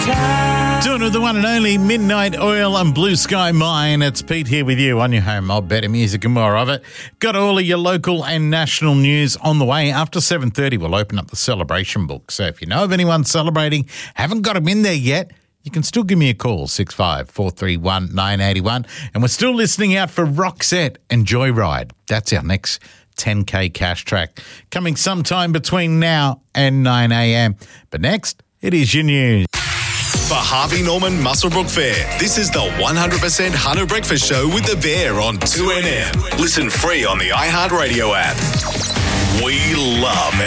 Doing with the one and only Midnight Oil and Blue Sky Mine. It's Pete here with you on your home of better music and more of it. Got all of your local and national news on the way. After 7:30, we'll open up the celebration book. So if you know of anyone celebrating, haven't got them in there yet, you can still give me a call, 65-431 981. And we're still listening out for Roxette and Joyride. That's our next 10K cash track, coming sometime between now and 9 a.m. But next, it is your news. For Harvey Norman Muswellbrook Fair, this is the 100% Hunter Breakfast Show with the Bear on 2NM. Listen free on the iHeartRadio app. We love